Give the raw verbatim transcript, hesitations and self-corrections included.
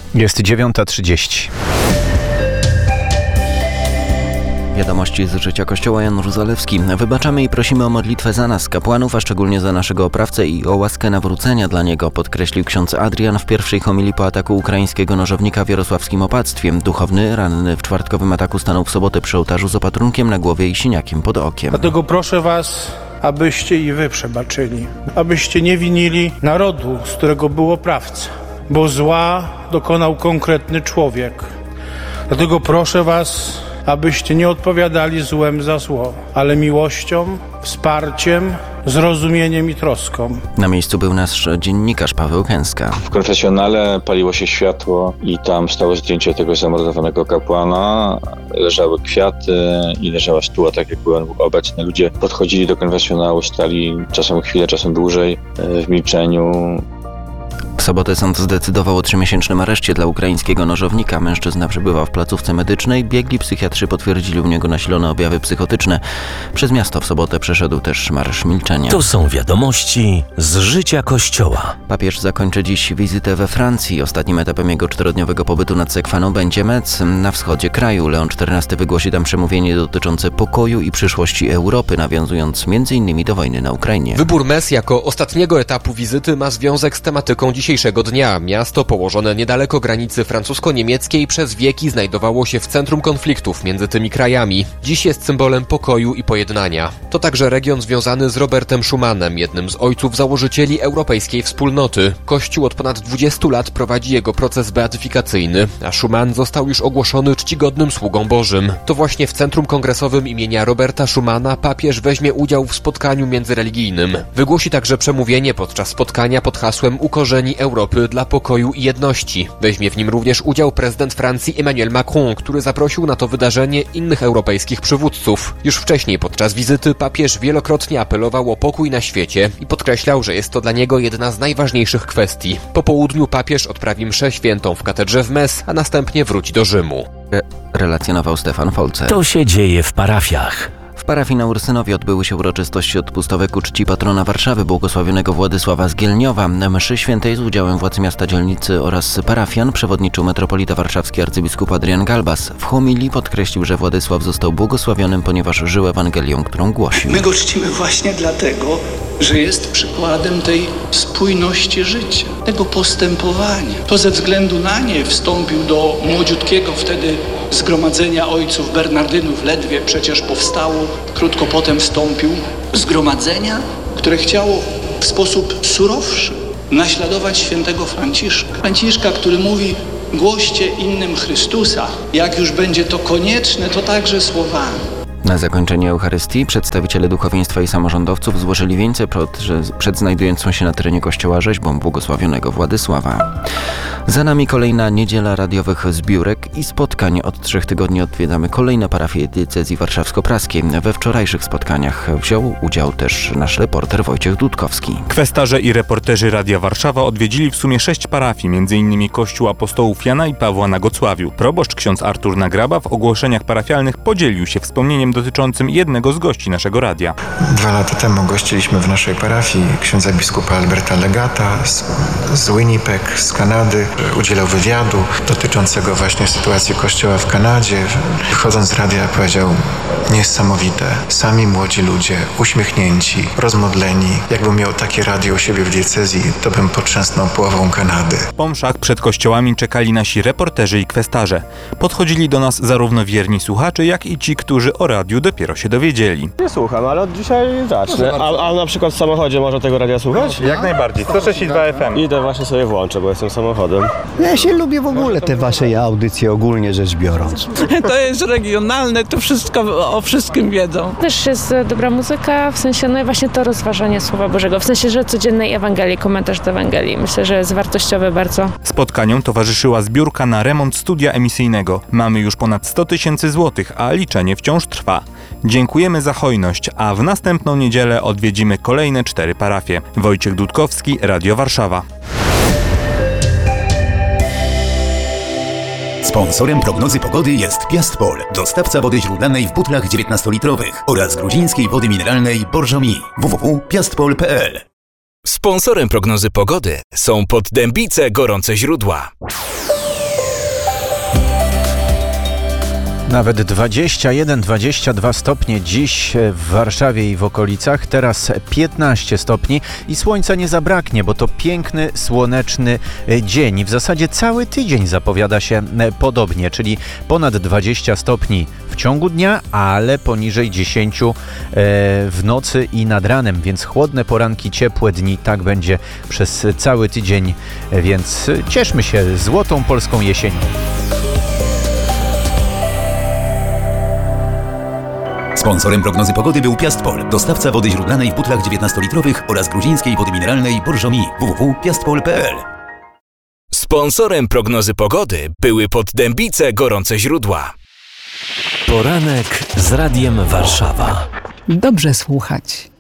Jest dziewiąta trzydzieści. Wiadomości z życia Kościoła. Jan Zalewski. Wybaczamy i prosimy o modlitwę za nas, kapłanów, a szczególnie za naszego oprawcę i o łaskę nawrócenia dla niego, podkreślił ksiądz Adrian w pierwszej homilii po ataku ukraińskiego nożownika w jarosławskim opactwie. Duchowny, ranny w czwartkowym ataku, stanął w sobotę przy ołtarzu z opatrunkiem na głowie i siniakiem pod okiem. Dlatego proszę was, abyście i wy przebaczyli, abyście nie winili narodu, z którego był oprawca, bo zła dokonał konkretny człowiek. Dlatego proszę was, abyście nie odpowiadali złem za zło, ale miłością, wsparciem, zrozumieniem i troską. Na miejscu był nasz dziennikarz Paweł Kęska. W konfesjonale paliło się światło i tam stało zdjęcie tego zamordowanego kapłana. Leżały kwiaty i leżała stuła, tak jak byłem obecny. Ludzie podchodzili do konfesjonału, stali czasem chwilę, czasem dłużej w milczeniu. W sobotę sąd zdecydował o trzymiesięcznym areszcie dla ukraińskiego nożownika. Mężczyzna przebywał w placówce medycznej. Biegli psychiatrzy potwierdzili u niego nasilone objawy psychotyczne. Przez miasto w sobotę przeszedł też marsz milczenia. To są wiadomości z życia Kościoła. Papież zakończy dziś wizytę we Francji. Ostatnim etapem jego czterodniowego pobytu nad Sekwaną będzie Metz, na wschodzie kraju. Leon czternasty wygłosi tam przemówienie dotyczące pokoju i przyszłości Europy, nawiązując między innymi do wojny na Ukrainie. Wybór Metz jako ostatniego etapu wizyty ma związek z tematyką dzisiejszego dnia. Miasto położone niedaleko granicy francusko-niemieckiej przez wieki znajdowało się w centrum konfliktów między tymi krajami. Dziś jest symbolem pokoju i pojednania. To także region związany z Robertem Schumanem, jednym z ojców założycieli Europejskiej Wspólnoty. Kościół od ponad dwudziestu lat prowadzi jego proces beatyfikacyjny, a Schuman został już ogłoszony czcigodnym sługą Bożym. To właśnie w Centrum Kongresowym imienia Roberta Schumana papież weźmie udział w spotkaniu międzyreligijnym. Wygłosi także przemówienie podczas spotkania pod hasłem Ukorzeni Europy dla pokoju i jedności. Weźmie w nim również udział prezydent Francji Emmanuel Macron, który zaprosił na to wydarzenie innych europejskich przywódców. Już wcześniej podczas wizyty papież wielokrotnie apelował o pokój na świecie i podkreślał, że jest to dla niego jedna z najważniejszych kwestii. Po południu papież odprawi mszę świętą w katedrze w Metz, a następnie wróci do Rzymu. Re- relacjonował Stefan Folzer. To się dzieje w parafiach. W parafii na Ursynowie odbyły się uroczystości odpustowe ku czci patrona Warszawy, błogosławionego Władysława z Gielniowa. Na mszy świętej z udziałem władz miasta, dzielnicy oraz parafian przewodniczył metropolita warszawski arcybiskup Adrian Galbas. W homilii podkreślił, że Władysław został błogosławionym, ponieważ żył Ewangelią, którą głosił. My go czcimy właśnie dlatego, że jest przykładem tej spójności życia, tego postępowania. To ze względu na nie wstąpił do młodziutkiego wtedy zgromadzenia ojców Bernardynów, ledwie przecież powstało, krótko potem wstąpił, zgromadzenia, które chciało w sposób surowszy naśladować świętego Franciszka. Franciszka, który mówi: głoście innym Chrystusa, jak już będzie to konieczne, to także słowami. Na zakończenie Eucharystii przedstawiciele duchowieństwa i samorządowców złożyli wieńce przed, przed znajdującą się na terenie kościoła rzeźbą błogosławionego Władysława. Za nami kolejna niedziela radiowych zbiórek i spotkań. Od trzech tygodni odwiedzamy kolejne parafie diecezji warszawsko-praskiej. We wczorajszych spotkaniach wziął udział też nasz reporter Wojciech Dudkowski. Kwestarze i reporterzy Radia Warszawa odwiedzili w sumie sześć parafii, m.in. Kościół Apostołów Jana i Pawła na Gocławiu. Proboszcz ksiądz Artur Nagraba w ogłoszeniach parafialnych podzielił się wspomnieniem dotyczącym jednego z gości naszego radia. Dwa lata temu gościliśmy w naszej parafii księdza biskupa Alberta Legata z, z Winnipeg, z Kanady. Udzielał wywiadu dotyczącego właśnie sytuacji kościoła w Kanadzie. Wychodząc z radia powiedział: niesamowite, sami młodzi ludzie, uśmiechnięci, rozmodleni. Jakbym miał takie radio u siebie w diecezji, to bym potrzęsnął połową Kanady. Po mszach przed kościołami czekali nasi reporterzy i kwestarze. Podchodzili do nas zarówno wierni słuchacze, jak i ci, którzy o radiu dopiero się dowiedzieli. Nie słucham, ale od dzisiaj zacznę. A, a na przykład w samochodzie można tego radia słuchać? Jak najbardziej. sto sześć i dwa F M. Idę właśnie sobie włączę, bo jestem samochodem. Ja się lubię w ogóle te wasze audycje, ogólnie rzecz biorąc. To jest regionalne, to wszystko o wszystkim wiedzą. Też jest dobra muzyka, w sensie no i właśnie to rozważanie Słowa Bożego, w sensie, że codziennej Ewangelii, komentarz do Ewangelii. Myślę, że jest wartościowy bardzo. Spotkaniom towarzyszyła zbiórka na remont studia emisyjnego. Mamy już ponad sto tysięcy złotych, a liczenie wciąż trwa. Dziękujemy za hojność, a w następną niedzielę odwiedzimy kolejne cztery parafie. Wojciech Dudkowski, Radio Warszawa. Sponsorem prognozy pogody jest Piastpol, dostawca wody źródlanej w butlach dziewiętnastolitrowych oraz gruzińskiej wody mineralnej Borżomi. w w w kropka piastpol kropka p l. Sponsorem prognozy pogody są Poddębice Gorące Źródła. Nawet dwadzieścia jeden dwadzieścia dwa stopnie dziś w Warszawie i w okolicach, teraz piętnaście stopni i słońca nie zabraknie, bo to piękny, słoneczny dzień i w zasadzie cały tydzień zapowiada się podobnie, czyli ponad dwadzieścia stopni w ciągu dnia, ale poniżej dziesięć w nocy i nad ranem, więc chłodne poranki, ciepłe dni, tak będzie przez cały tydzień, więc cieszmy się złotą polską jesienią. Sponsorem prognozy pogody był Piastpol, dostawca wody źródlanej w butlach dziewiętnastolitrowych oraz gruzińskiej wody mineralnej Borżomi. w w w kropka piastpol kropka p l. Sponsorem prognozy pogody były Poddębice Gorące Źródła. Poranek z Radiem Warszawa. Dobrze słuchać.